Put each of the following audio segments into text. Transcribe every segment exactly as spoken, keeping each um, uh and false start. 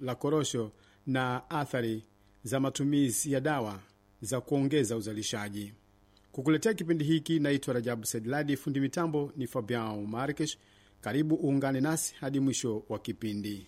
la korosho na athari za matumizi ya dawa za kuongeza uzalishaji. Kukuletea kipindi hiki naitwa Rajabu Sedladi, fundi mitambo ni Fabian Markesh. Karibu uungane nasi hadi mwisho wa kipindi.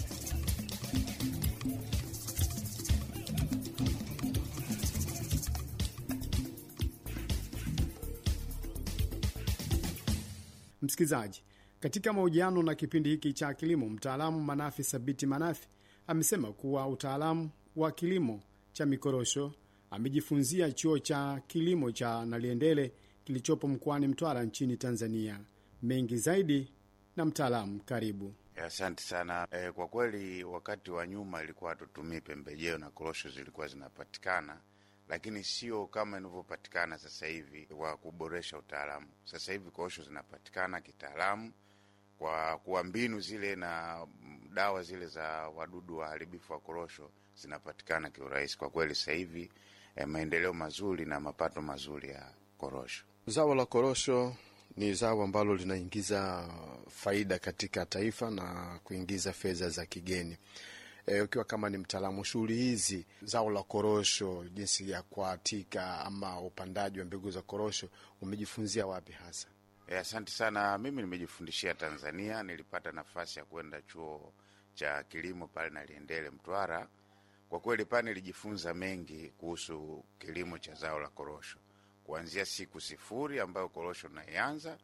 Msikizaji, katika mahojiano na kipindi hiki cha kilimo, mtaalamu Manafi Sabiti Manafi amesema kuwa utaalamu wa kilimo cha mikorosho amejifunzia chuo cha kilimo cha Naliendele kilichopo mkoani Mtwara nchini Tanzania. Mengi zaidi na mtaalamu, karibu. Asante sana. E, kwa kweli wakati wa nyuma ilikuwa hatutumii pembejeo na korosho zilikuwa zinapatikana, lakini sio kama inavyopatikana sasa hivi wa kuboresha utaalamu. Sasa hivi korosho zinapatikana kitaalamu kwa kuwa mbinu zile na dawa zile za wadudu waharibifu wa korosho zinapatikana kiurahisi. Kwa kweli sasa hivi eh, maendeleo mazuri na mapato mazuri ya korosho. Zao la korosho ni zao ambalo linaingiza faida katika taifa na kuingiza fedha za kigeni. E, ukiwa kama ni mtaalamu shughuli hizi, zao la korosho, jinsi ya kuatika ama upandaji wa mbegu za korosho, umejifunzia wapi hasa? E, asante sana. Mimi nimejifundishia Tanzania. Nilipata nafasi ya kwenda chuo cha kilimo pale Naliendele Mtwara. Kwa kweli pale nilijifunza mengi kuhusu kilimo cha zao la korosho, kuanzia siku sifuri ambayo korosho inaianza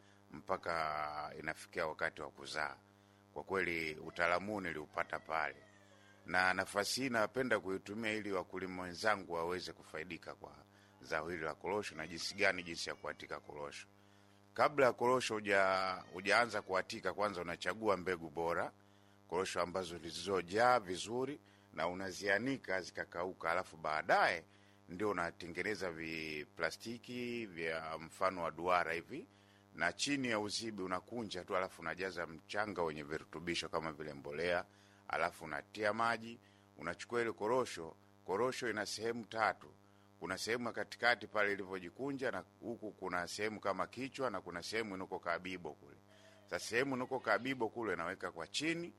mpaka inafikia wakati wa kuzaa. Kwa kweli utaalamu niliupata pale, na nafasi hii napenda kuitumia ili wakulima wenzangu waweze kufaidika kwa zao hili la korosho na jinsi gani jinsi ya kuatika korosho. Kabla ya korosho uja, ujaanza kuatika, kwanza unachagua mbegu bora, korosho ambazo zilizojaa vizuri na unazianika zikakauka, alafu baadaye ndio unatengeneza viplastiki vya mfano wa duara hivi, na chini ya uzibi unakunja tu, alafu unajaza mchanga wenye virutubisho kama vile mbolea, alafu unatia maji. Unachukua ile korosho. Korosho ina sehemu tatu. Kuna sehemu katikati pale ilivyojikunja, na huku kuna sehemu kama kichwa, na kuna sehemu inuko kabibo kule. Sasa sehemu inuko kabibo kule naweka kwa chini,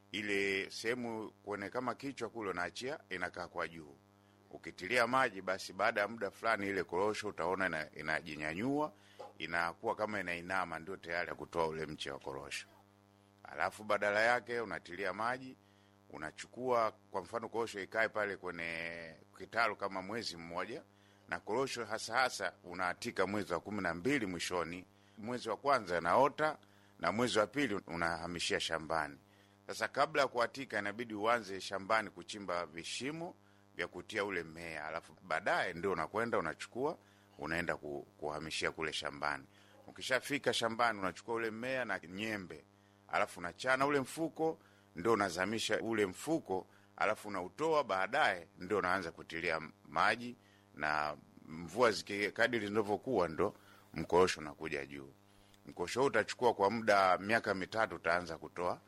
ile sehemu kwenye kama kichwa kule naachia inakaa kwa juu. Ukitilia maji, basi baada ya muda fulani ile korosho utaona inajinyanyua, inakuwa kama inainama, ndio tayari kutoa ule mche wa korosho. Alafu badala yake unatilia maji, unachukua kwa mfano korosho ikae pale kwenye kitalu kama mwezi mmoja, na korosho hasa hasa unaatika mwezi wa kumi na mbili mwishoni. Mwezi wa kwanza naota na mwezi wa pili unahamishia shambani. Sasa kabla ya kuatika inabidi uanze shambani kuchimba vishimo vya kutia ule mmea, alafu baadaye ndio unakwenda unachukua unaenda kuhamishia kule shambani. Ukishafika shambani unachukua ule mmea na nyembe, alafu unachana ule mfuko, ndio unazamisha ule mfuko, alafu unautoa, baadaye ndio unaanza kutilia maji, na mvua zikikadiri ndivyokuwa ndo mkorosho unakuja juu. Mkorosho utachukua kwa muda miaka mitatu, utaanza kutoa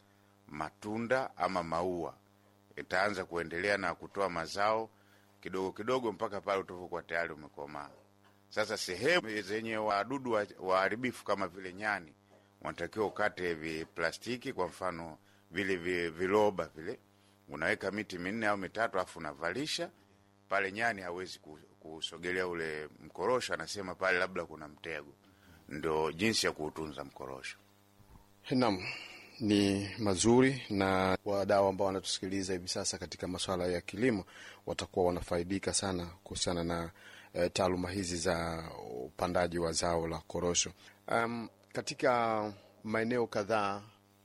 matunda ama maua. Itaanza kuendelea na kutoa mazao kidogo kidogo mpaka pale utapokuwa tayari umekomaa. Sasa sehemu zenye wadudu waharibifu kama vile nyani, wanatakiwa ukate vi plastiki, kwa mfano vile viloba vile, unaweka miti minne au mitatu, afu unavalisha pale. Nyani hawezi kusogelea ule mkorosho, anasema pale labda kuna mtego. Ndio jinsi ya kuutunza mkorosho. Naam, ni mazuri, na wadau ambao wanatusikiliza hivi sasa katika masuala ya kilimo watakuwa wanafaidika sana kuhusiana na e, taaluma hizi za upandaji wa zao la korosho. Um, katika maeneo kadhaa,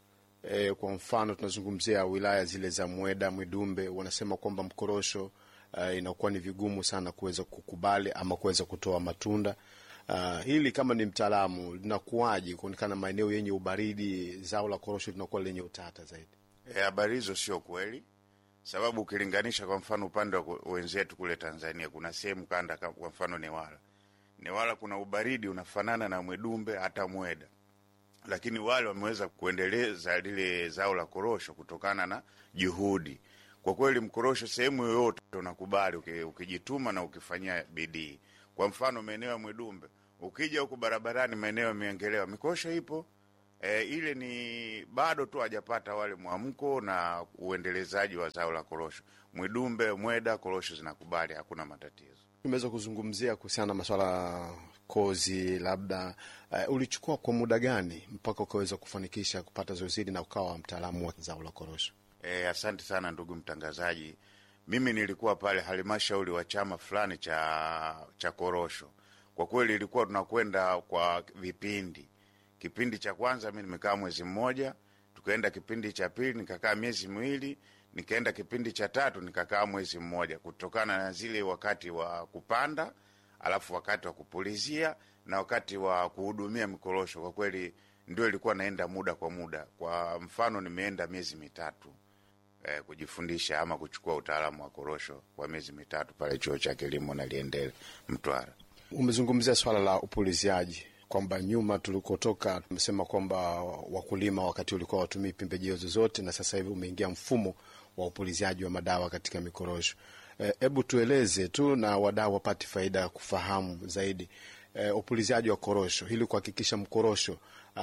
e, kwa mfano tunazungumzia wilaya zile za Mweda, Mwidumbe, wanasema kwamba mkorosho uh, inakuwa ni vigumu sana kuweza kukubali ama kuweza kutoa matunda. Uh, hili kama ni mtaalamu linakuaje kuonekana maeneo yenye ubaridi zao la korosho linakuwa lenye utata zaidi? Habari hizo sio kweli, sababu ukilinganisha kwa mfano upande wa wenzetu kule Tanzania, kuna sehemu kanda kwa mfano Newala. Newala kuna ubaridi unafanana na Mwidumbe hata Mweda, lakini wale wameweza kuendeleza lile zao la korosho kutokana na juhudi. Kwa kweli mkorosho sehemu yoyote unakubali ukijituma na ukifanyia bidii. Kwa mfano maeneo ya Mwidumbe, ukija huko barabarani maeneo yameongelewa, mikorosho ipo. E, ile ni bado tu hajapata wale mwamko na uendelezaji wa zao la korosho. Mwidumbe, mweda, korosho zinakubali, hakuna matatizo. Tumeweza kuzungumzia kuhusiana na masuala kozi, labda uh, ulichukua kwa muda gani mpaka ukaweza kufanikisha kupata zoezi hili na ukawa mtaalamu wa zao la korosho? E, asante sana ndugu mtangazaji. Mimi nilikuwa pale halmashauri wa chama fulani cha cha korosho. Kwa kweli ilikuwa tunakwenda kwa vipindi. Kipindi cha kwanza mimi nimekaa mwezi mmoja, tukaenda kipindi cha pili nikakaa miezi miwili, nikaenda kipindi cha tatu nikakaa mwezi mmoja, kutokana na zile wakati wa kupanda, alafu wakati wa kupulizia na wakati wa kuhudumia mikorosho. Kwa kweli ndio ilikuwa naenda muda kwa muda. Kwa mfano nimeenda miezi mitatu eh, kujifundisha ama kuchukua utaalamu wa korosho kwa miezi mitatu pale chuo cha kilimo na Liendele Mtwara. Umezungumzia swala la upuliziaji, kwamba nyuma tulikotoka tumesema kwamba wakulima wakati ulikuwa watumii pembejeo zozote, na sasa hivi umeingia mfumo wa upuliziaji wa madawa katika mikorosho. Hebu e, tueleze tu na wadau wapate faida ya kufahamu zaidi e, upuliziaji wa korosho ili kuhakikisha mkorosho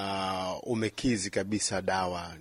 uh, umekizi kabisa dawa.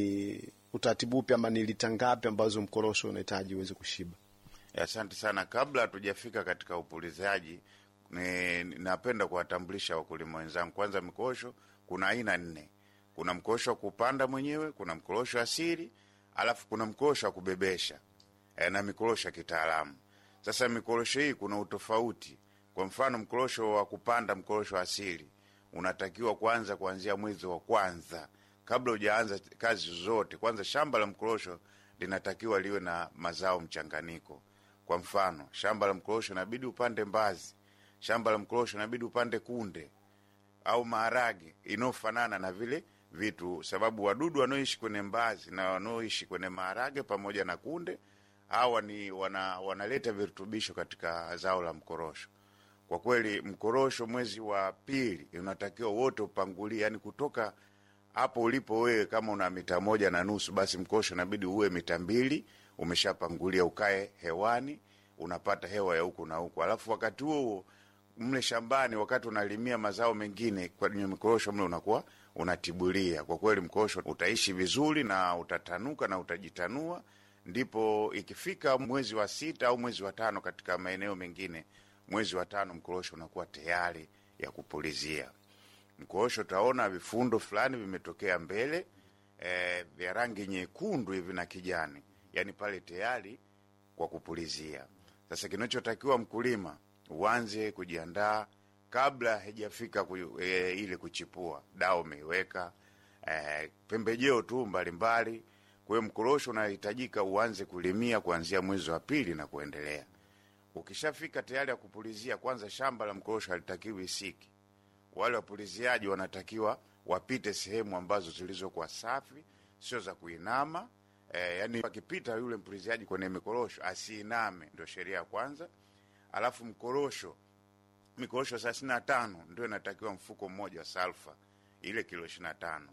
Ni utaratibu upi ama ni lita ngapi ambazo mkorosho unahitaji uweze kushiba? Asante sana. Kabla hatujafika katika upuliziaji, Ni, napenda kuwatambulisha wakulima wenzangu. Kwanza mikorosho kuna aina nne. Kuna mkorosho wa kupanda mwenyewe, kuna mkorosho asili, alafu kuna mkorosho wa kubebesha e, na mikorosho ya kitaalamu. Sasa mikorosho hii kuna utofauti. Kwa mfano mkorosho wa kupanda, mkorosho asili, unatakiwa kwanza kuanzia mwezi wa kwanza, kabla hujaanza kazi zote. Kwanza shamba la mkorosho linatakiwa liwe na mazao mchanganyiko. Kwa mfano shamba la mkorosho inabidi upande mbazi, shamba la mkorosho inabidi upande kunde au maharage inofanana na vile vitu, sababu wadudu wanaoishi kwenye mbazi na wanaoishi kwenye maharage pamoja na kunde, hawa ni wana, wanaleta virutubisho katika zao la mkorosho. Kwa kweli mkorosho mwezi wa pili unatakiwa wote upangulie, yani kutoka hapo ulipo wewe kama una mita moja na nusu, basi mkorosho inabidi uwe mita mbili umeshapangulia, ukae hewani, unapata hewa ya huku na huku. Alafu wakati huo mle shambani, wakati unalimia mazao mengine, kwa mikorosho mle unakuwa unatibulia. Kwa kweli mkorosho utaishi vizuri na utatanuka na utajitanua. Ndipo ikifika mwezi wa sita au mwezi wa tano, katika maeneo mengine mwezi wa tano, mkorosho unakuwa tayari ya kupulizia. Mkorosho utaona vifundo fulani vimetokea mbele e, vya rangi nyekundu hivi na kijani, yani pale tayari kwa kupulizia. Sasa kinachotakiwa mkulima uanze kujiandaa kabla haijafika ku, e, ile kuchipua. Dawa umeiweka, e, pembejeo tu mbalimbali. Kwa hiyo mkorosho unahitajika uanze kulimia kuanzia mwezi wa pili na kuendelea. Ukishafika tayari ya kupulizia, kwanza shamba la mkorosho halitakiwi isiki. Wale wapuliziaji wanatakiwa wapite sehemu ambazo zilizokuwa safi, sio za kuinama. E, yani akipita yule mpuliziaji kwenye mikorosho asiiname, ndio sheria ya kwanza. Alafu mkorosho, mikorosho thelathini na tano ndio inatakiwa mfuko mmoja wa salfa, ile kilo ishirini na tano.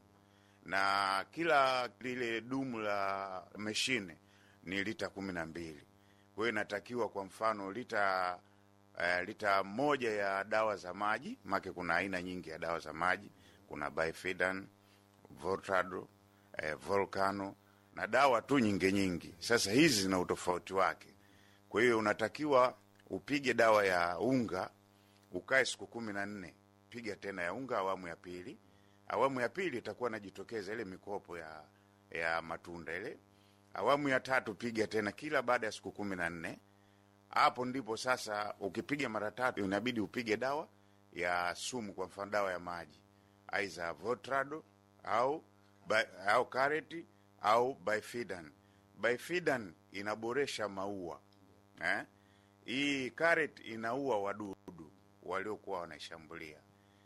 Na kila lile dumu la mashine ni lita kumi na mbili. Kwa hiyo inatakiwa kwa mfano lita uh, lita moja ya dawa za maji, maana kuna aina nyingi ya dawa za maji. Kuna Bifidan, Voltado, eh, Volcano na dawa tu nyingi nyingi. Sasa hizi zina utofauti wake. Kwa hiyo unatakiwa upige dawa ya unga, ukae siku kumi na nne, piga tena ya unga awamu ya pili. Awamu ya pili itakuwa najitokeza ile mikopo ya ya matunda ile. Awamu ya tatu piga tena kila baada ya siku kumi na nne. Hapo ndipo sasa ukipiga mara tatu inabidi upige dawa ya sumu, kwa mfano dawa ya maji, aidha Voltado au au Kareti au Bifidan. Bifidan inaboresha maua. Eh? Hii Kareti inaua wadudu waliokuwa wanaishambulia.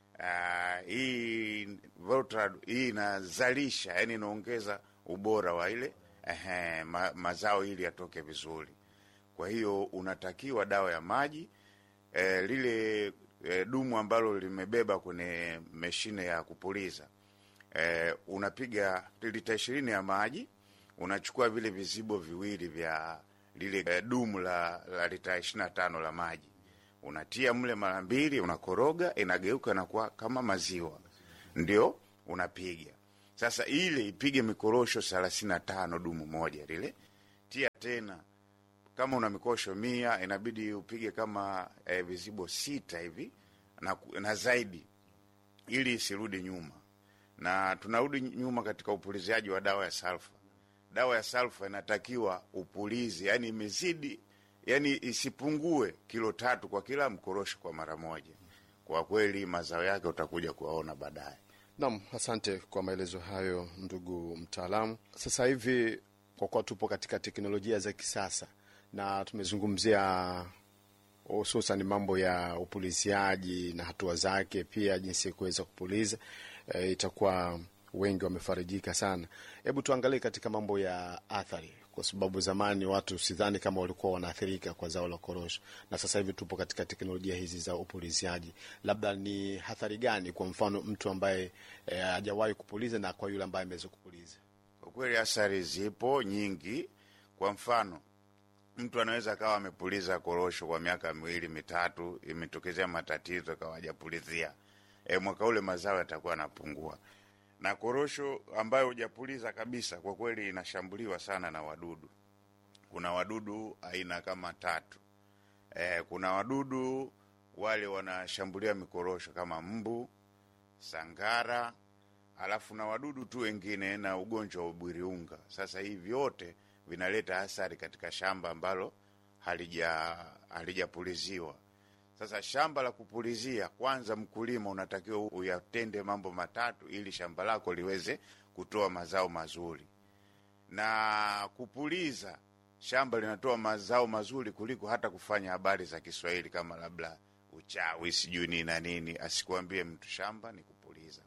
Uh, hii Voltado hii inazalisha, yani inaongeza ubora wa ile eh, ma, mazao ili yatoke vizuri. Kwa hiyo unatakiwa dawa ya maji eh, lile eh, dumu ambalo limebeba kwenye mashine ya kupuliza. Eh, unapiga lita ishirini ya maji, unachukua vile vizibo viwili vya lile eh, dumu la, la lita ishirini na tano la maji. Unatia mle mara mbili, unakoroga, inageuka na kuwa kama maziwa. Ndio unapiga. Sasa ile ipige mikorosho thelathini na tano dumu moja lile, tia tena kama una mikosho mia inabidi upige kama eh, vizibo sita hivi na, na zaidi, ili isirudi nyuma. Na tunarudi nyuma katika upuliziaji wa dawa ya salfa. Dawa ya salfa inatakiwa upulizi, yani imezidi, yani isipungue kilo tatu kwa kila mkorosho kwa mara moja. Kwa kweli mazao yake utakuja kuwaona baadaye. Naam, asante kwa maelezo hayo ndugu mtaalamu. Sasa hivi kwa kuwa tupo katika teknolojia za kisasa na tumezungumzia hususan mambo ya upuliziaji na hatua zake, pia jinsi ya kuweza kupuliza, e, itakuwa wengi wamefarijika sana. Hebu tuangalie katika mambo ya athari, kwa sababu zamani watu sidhani kama walikuwa wanaathirika kwa zao la korosho, na sasa hivi tupo katika teknolojia hizi za upuliziaji. Labda ni hatari gani kwa mfano mtu ambaye hajawahi e, kupuliza na kwa yule ambaye ameweza kupuliza? Kwa kweli athari zipo nyingi. Kwa mfano mtu anaweza kawa amepuliza korosho kwa miaka miwili mitatu, imetokezea matatizo kawa hajapulizia, e, mwaka ule mazao yatakuwa yanapungua. Na korosho ambayo hujapuliza kabisa kwa kweli inashambuliwa sana na wadudu. Kuna wadudu aina kama tatu. E, kuna wadudu wale wanashambulia mikorosho kama mbu, sangara, alafu na wadudu tu wengine na ugonjwa wa ubwiriunga. Sasa hivi vyote vinaleta athari katika shamba ambalo halija halijapuliziwa. Sasa shamba la kupulizia, kwanza mkulima unatakiwa uyatende mambo matatu ili shamba lako liweze kutoa mazao mazuri. Na kupuliza shamba linatoa mazao mazuri kuliko hata kufanya habari za Kiswahili kama labda uchawi sijui nini na nini. Asikuambie mtu shamba ni kupuliza.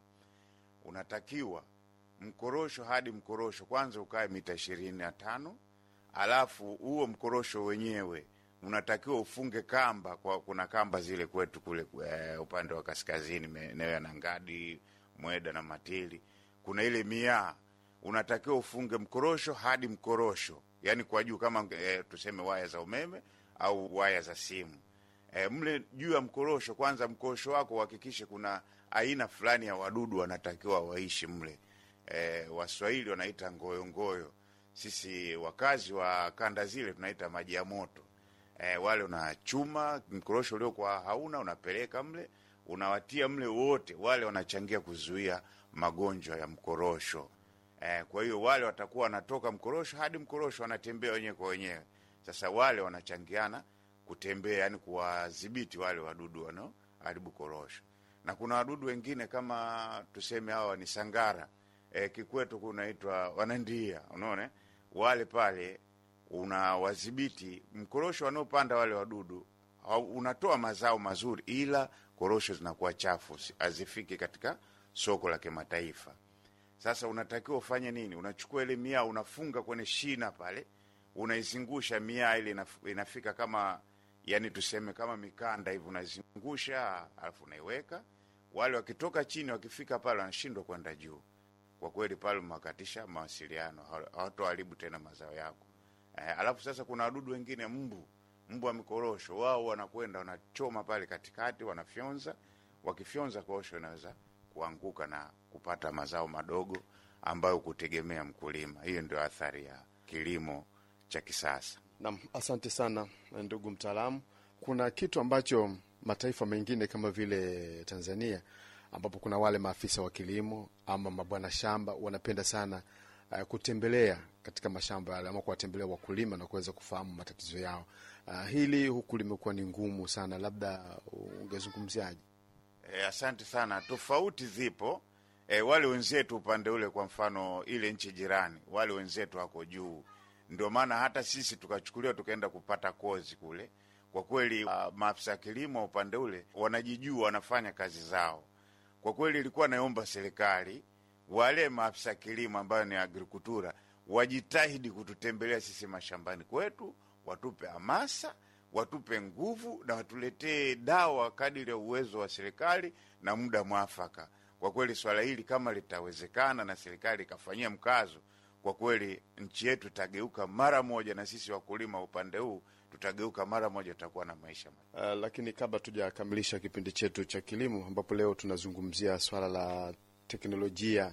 Unatakiwa mkorosho hadi mkorosho kwanza ukae mita ishirini na tano, alafu huo mkorosho wenyewe unatakiwa ufunge kamba. Kwa kuna kamba zile kwetu kule e, upande wa kaskazini maeneo ya Nangadi, Mweda na Matili, kuna ile miaa, unatakiwa ufunge mkorosho hadi mkorosho, yani kwa juu kama e, tuseme waya za umeme au waya za simu. E, mle juu ya mkorosho kwanza, mkorosho wako uhakikishe kuna aina fulani ya wadudu wanatakiwa waishi mle. E, Waswahili wanaita ngoyo ngoyo, sisi wakazi wa kanda zile tunaita maji ya moto. E, wale unachuma mkorosho uliokuwa hauna, unapeleka mle, unawatia mle wote, wale wanachangia kuzuia magonjwa ya mkorosho. E, kwa hiyo wale watakuwa wanatoka mkorosho hadi mkorosho wanatembea wenyewe kwa wenyewe. Sasa wale wanachangiana kutembea, yani kuwadhibiti wale wadudu wanaoharibu korosho. Na kuna wadudu wengine kama tuseme hawa ni sangara. E, kikwetu kunaitwa wanandia, unaona? Wale pale unawadhibiti mkorosho wanaopanda wale wadudu, unatoa mazao mazuri, ila korosho zinakuwa chafu, hazifiki katika soko la kimataifa. Sasa unatakiwa ufanye nini? Unachukua ile miaa unafunga kwenye shina pale, unaizungusha miaa ile inafika kama, yani tuseme kama mikanda hivi, unaizungusha alafu unaiweka. Wale wakitoka chini wakifika pale wanashindwa kwenda juu. Kwa kweli pale umekatisha mawasiliano, hawatoharibu tena mazao yako. Eh, alafu sasa kuna wadudu wengine mbu, mbu wa mikorosho, wao wanakwenda wanachoma pale katikati, wanafyonza. Wakifyonza korosho inaweza kuanguka na kupata mazao madogo ambayo kutegemea mkulima. Hiyo ndio athari ya kilimo cha kisasa. Naam, asante sana ndugu mtaalamu. Kuna kitu ambacho mataifa mengine kama vile Tanzania, ambapo kuna wale maafisa wa kilimo ama mabwana shamba wanapenda sana uh, kutembelea katika mashamba yale ama kuwatembelea wakulima na kuweza kufahamu matatizo yao. Uh, hili huku limekuwa ni ngumu sana, labda ungezungumziaje? E, asante sana. Tofauti zipo. E, wale wenzetu upande ule, kwa mfano ile nchi jirani, wale wenzetu wako juu. Ndio maana hata sisi tukachukuliwa tukaenda kupata kozi kule. Kwa kweli uh, maafisa kilimo upande ule wanajijua, wanafanya kazi zao. Kwa kweli ilikuwa naomba serikali wale maafisa kilimo ambayo ni agrikultura wajitahidi kututembelea sisi mashambani kwetu, watupe hamasa, watupe nguvu na watuletee dawa kadiri ya uwezo wa serikali na muda mwafaka. Kwa kweli swala hili kama litawezekana na serikali ikafanyia mkazo, kwa kweli nchi yetu itageuka mara moja, na sisi wakulima upande huu tutageuka mara moja, tutakuwa na maisha. Uh, lakini kabla tujakamilisha kipindi chetu cha kilimo, ambapo leo tunazungumzia swala la teknolojia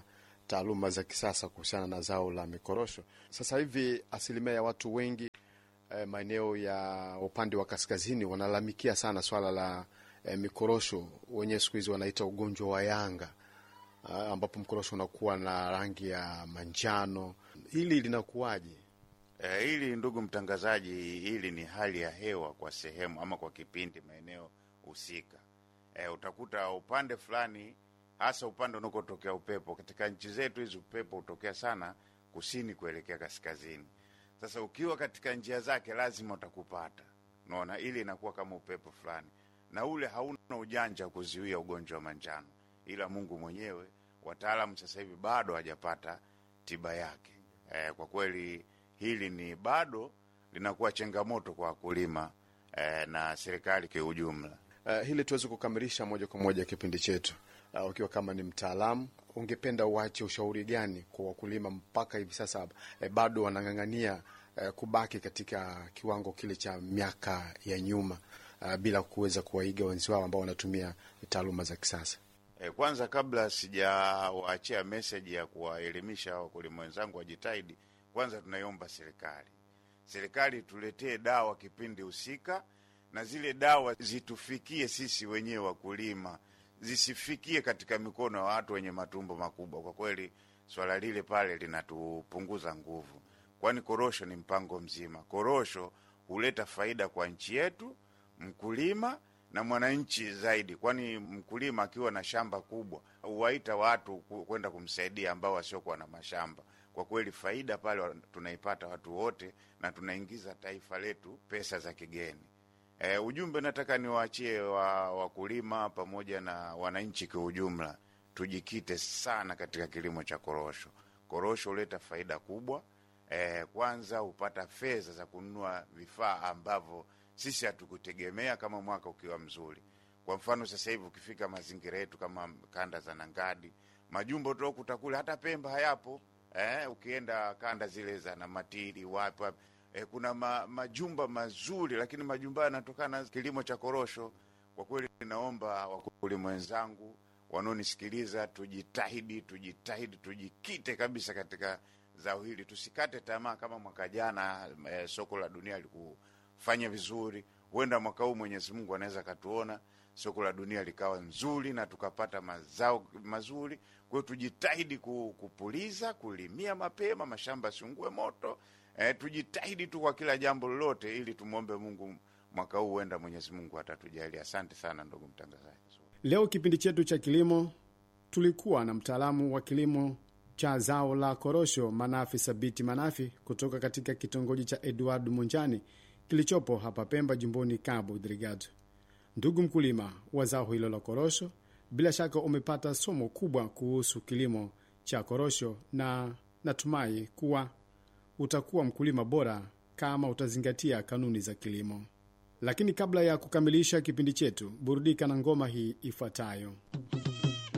taaluma za kisasa kuhusiana na zao la mikorosho. Sasa hivi asilimia ya watu wengi eh, maeneo ya upande wa kaskazini wanalalamikia sana swala la eh, mikorosho, wenyewe siku hizi wanaita ugonjwa wa yanga, ah, ambapo mkorosho unakuwa na rangi ya manjano. Hili linakuwaje? E, hili ndugu mtangazaji, hili ni hali ya hewa kwa sehemu ama kwa kipindi maeneo husika. E, utakuta upande fulani, hasa upande unakotokea upepo. Katika nchi zetu hizi upepo hutokea sana kusini kuelekea kaskazini. Sasa ukiwa katika njia zake lazima utakupata. Unaona, ili inakuwa kama upepo fulani. Na ule hauna ujanja kuzuia ugonjwa wa manjano. Ila Mungu mwenyewe, wataalamu sasa hivi bado hajapata tiba yake. E, kwa kweli hili ni bado linakuwa changamoto kwa wakulima eh, na serikali kwa ujumla. Uh, hili tuweze kukamilisha moja kwa moja kipindi chetu. Uh, ukiwa kama ni mtaalamu, ungependa uache ushauri gani kwa wakulima mpaka hivi sasa eh, bado wanang'ang'ania eh, kubaki katika kiwango kile cha miaka ya nyuma uh, bila kuweza kuwaiga wenzi wao ambao wanatumia taaluma za kisasa? E, kwanza kabla sijawaachia message ya kuwaelimisha wakulima wenzangu wajitahidi, kwanza tunaiomba serikali. Serikali tuletee dawa kipindi husika, na zile dawa zitufikie sisi wenyewe wakulima. Zisifikie katika mikono ya watu wenye matumbo makubwa. Kwa kweli swala lile pale linatupunguza nguvu. Kwani korosho ni mpango mzima. Korosho huleta faida kwa nchi yetu, mkulima na mwananchi zaidi. Kwani mkulima akiwa na shamba kubwa, huwaita watu kwenda kumsaidia ambao wasiokuwa na mashamba. Kwa kweli faida pale tunaipata watu wote, na tunaingiza taifa letu pesa za kigeni. E, ujumbe nataka niwaachie wa wakulima pamoja na wananchi kwa ujumla. Tujikite sana katika kilimo cha korosho. Korosho huleta faida kubwa. E, kwanza upata fedha za kununua vifaa ambavyo sisi hatukutegemea kama mwaka ukiwa mzuri. Kwa mfano sasa hivi ukifika mazingira yetu kama kanda za Nangadi, majumbo tu kutakula hata Pemba hayapo. Eh, ukienda kanda zile za Namatiri wapi wapi, eh, kuna ma, majumba mazuri, lakini majumba yanatokana na kilimo cha korosho. Kwa kweli naomba wakulima wenzangu wanaonisikiliza, tujitahidi tujitahidi tujikite kabisa katika zao hili. Tusikate tamaa kama mwaka jana eh, soko la dunia likufanya vizuri. Huenda mwaka huu Mwenyezi Mungu anaweza katuona soko la dunia likawa nzuri na tukapata mazao mazuri. Kwa hiyo tujitahidi kupuliza, kulimia mapema, mashamba siungue moto. E, tujitahidi tu kwa kila jambo lolote ili tumuombe Mungu mwaka huu huenda Mwenyezi Mungu atatujalia. Asante sana ndugu mtangazaji. Leo kipindi chetu cha kilimo tulikuwa na mtaalamu wa kilimo cha zao la korosho Manafi Sabiti Manafi kutoka katika kitongoji cha Edward Munjani kilichopo hapa Pemba, jimboni Cabo Delgado. Ndugu mkulima wa zao hilo la korosho, bila shaka umepata somo kubwa kuhusu kilimo cha korosho, na natumai kuwa utakuwa mkulima bora kama utazingatia kanuni za kilimo. Lakini kabla ya kukamilisha kipindi chetu, burudika na ngoma hii ifuatayo.